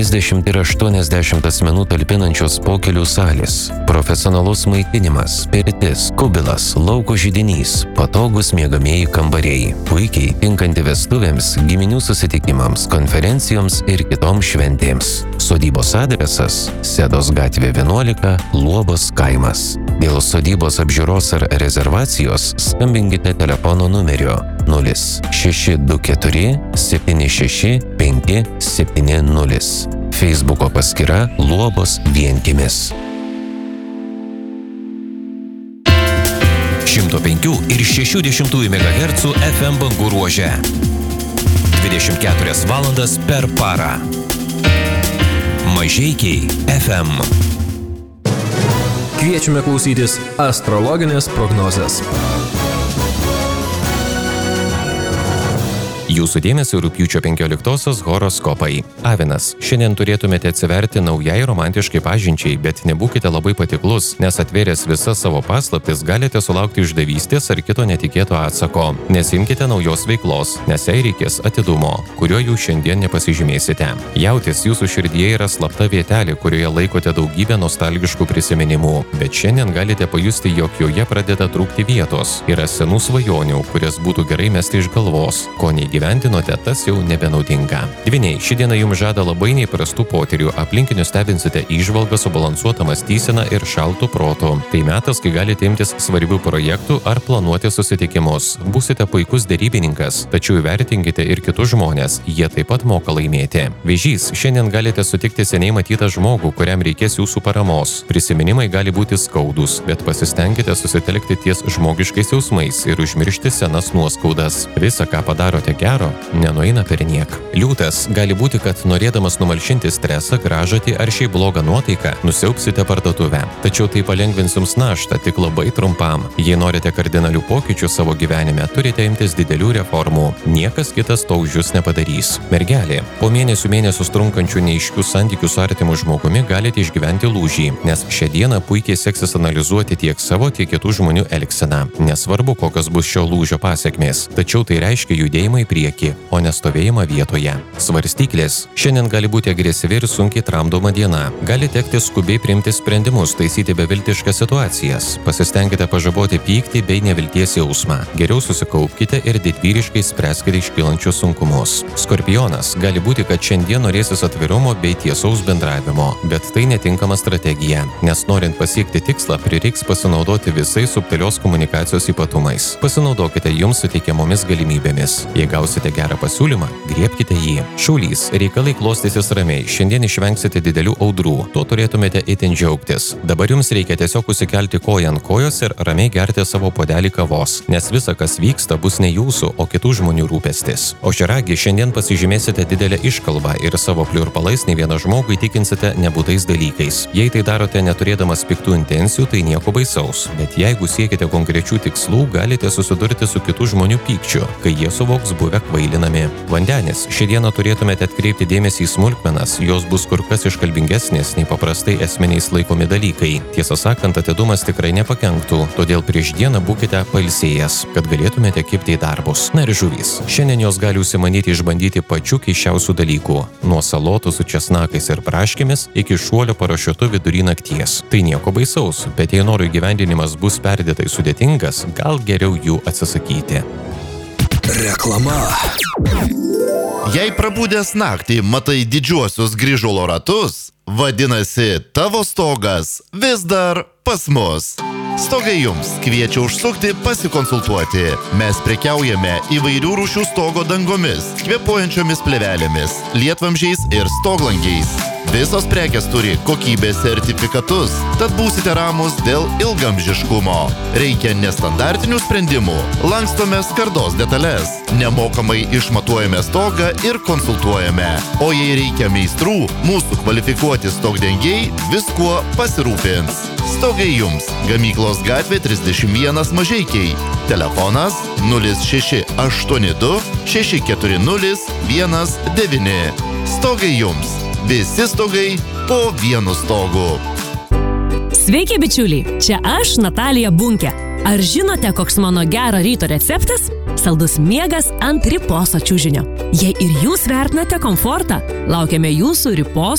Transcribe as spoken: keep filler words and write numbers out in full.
trisdešimt ir aštuoniasdešimt asmenų talpinančios pokelių salės, profesionalus maitinimas, pirtis, kubilas, lauko židinys, patogus miegamieji kambariai, puikiai tinkanti vestuvėms, giminių susitikimams, konferencijoms ir kitoms šventėms. Sodybos adresas – Sedos gatvė vienuolika, Luobos kaimas. Dėl sodybos apžiūros ar rezervacijos skambinkite telefono numeriu nulis šeši du keturi septyni šeši penki septyni nulis. Feisbuko paskyra Luobos vienkiemis. šimto penkių ir šešių dešimtųjų megahercų F M bangų ruože. dvidešimt keturias valandas per parą. Mažeikiai F M. Kviečiame klausytis astrologinės prognozės. Jūsų dėmesio rugpjūčio penkioliktosios horoskopai. Avinas, šiandien turėtumėte atsiverti naujai romantiškai pažinčiai, bet nebūkite labai patiklus, nes atvėręs visas savo paslaptis galite sulaukti išdavystės ar kito netikėto atsako. Nesimkite naujos veiklos, nes jai reikės atidumo, kuriuo jūs šiandien nepasižymėsite. Jautis, jūsų širdyje yra slapta vietelė, kurioje laikote daugybę nostalgiškų prisiminimų, bet šiandien galite pajusti, jog joje pradeda trūkti vietos. Yra senų svajonių, kurias būtų gerai mesti iš galvos, ko neįgyvendinote. Gyventinote, tas jau nebenaudinga. Dvyniai, ši diena jums žada labai neįprastų potyrių, aplinkinius stebinsite įžvalgą, subalansuotą mąstyseną ir šaltų protų. Tai metas, kai galite imtis svarbių projektų ar planuoti susitikimus. Būsite puikus derybininkas, tačiau įvertinkite ir kitus žmonės, jie taip pat moka laimėti. Vėžys, šiandien galite sutikti seniai matytą žmogų, kuriam reikės jūsų paramos. Prisiminimai gali būti skaudus, bet pasistengkite susitelkti ties žmogiškais jausmais ir užmiršti senas nuoskaudas. Visa, ką padarote gero, nenueina per niek. Liūtas, gali būti, kad norėdamas numalšinti stresą, gražatį ar šiaip blogą nuotaiką, nusiaupsite parduotuvę. Tačiau tai palengvins jums naštą tik labai trumpam. Jei norite kardinalių pokyčių savo gyvenime, turite imtis didelių reformų. Niekas kitas to už jūs nepadarys. Mergelė, po mėnesių mėnesius trunkančių neaiškių santykių su artimu žmogumi galite išgyventi lūžį, nes šią dieną puikiai seksis analizuoti tiek savo, tiek kitų žmonių elgseną. Nesvarbu, kokios bus šio lūžio pasekmės, tačiau tai reiškia judėjimą į priekį, o ne stovėjimą vietoje. Svarstyklės. Šiandien gali būti agresyvi ir sunkiai tramdoma diena. Gali tekti skubiai priimti sprendimus, taisyti beviltiškas situacijas. Pasistengkite pažaboti pyktį bei nevilties jausmą. Geriau susikaupkite ir didvyriškai spręskite iškylančius sunkumus. Skorpionas. Gali būti, kad šiandien norėsis atvirumo bei tiesaus bendravimo, bet tai netinkama strategija, nes norint pasiekti tikslą, prireiks pasinaudoti visais subtilios komunikacijos ypatumais. Pasinaudokite jums suteikiamomis galimybėmis. Jei gausite gerą pasiūlymą, griebkite jį. Šaulys, reikalai klostysis ramiai, šiandien išvengsite didelių audrų, tuo turėtumėte itin džiaugtis. Dabar jums reikia tiesiog užsikelti koją ant kojos ir ramiai gerti savo puodelį kavos, nes visa, kas vyksta, bus ne jūsų, o kitų žmonių rūpestis. Ožiaragi, šiandien pasižymėsite didelę iškalbą ir savo pliurpalais ne vieną žmogų įtikinsite nebūtais dalykais. Jei tai darote neturėdamas piktų intencijų, tai nieko baisaus, bet jeigu siekite konkrečių tikslų, galite susidurti su kitų žmonių pykčiu, kai jie suvoks buvę kvailinami. Vandenis, šią dieną turėtumėte atkreipti dėmesį į smulkmenas, jos bus kur kas iškalbingesnės nei paprastai esminiais laikomi dalykai. Tiesą sakant, atidumas tikrai nepakenktų, todėl prieš dieną būkite pailsėjęs, kad galėtumėte kibti į darbus. Na ir žuvys, šiandien jos gali užsimanyti išbandyti pačių keisčiausių dalykų, nuo salotų su česnakais ir braškėmis iki šuolio parašiutu vidury nakties. Tai nieko baisaus, bet jei norų įgyvendinimas bus perdėtai sudėtingas, gal geriau jų atsisakyti. Reklama. Jei prabudęs naktį matai didžiuosius grįžulo ratus, vadinasi, tavo stogas vis dar pas mus. Stogai jums kviečia užsukti pasikonsultuoti. Mes prekiaujame įvairių rūšių stogo dangomis, kvėpuojančiomis plėvelėmis, lietvamzdžiais ir stoglangiais. Visos prekės turi kokybės sertifikatus, tad būsite ramus dėl ilgamžiškumo. Reikia nestandartinių sprendimų, lankstome skardos detalės, nemokamai išmatuojame stogą ir konsultuojame. O jei reikia meistrų, mūsų kvalifikuoti stogdengiai viskuo pasirūpins. Stogai jums. Gamyklos gatvė trisdešimt vienas Mažeikiai. Telefonas nulis šeši aštuoni du šeši keturi nulis vienas devyni. Stogai jums. Visi stogai po vienu stogu. Sveiki, bičiuliai! Čia aš, Natalija Bunkė. Ar žinote, koks mano gero ryto receptas? Saldus miegas ant riposo čiužinio. Jei ir jūs vertinate komfortą, laukiame jūsų ripos